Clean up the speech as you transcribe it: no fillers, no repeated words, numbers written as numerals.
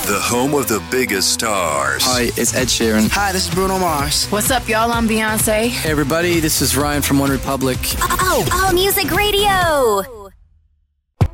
the home of the biggest stars. Hi, it's Ed Sheeran. Hi, this is Bruno Mars. What's up, y'all? I'm Beyonce. Hey, everybody, this is Ryan from One Republic. All Music Radio.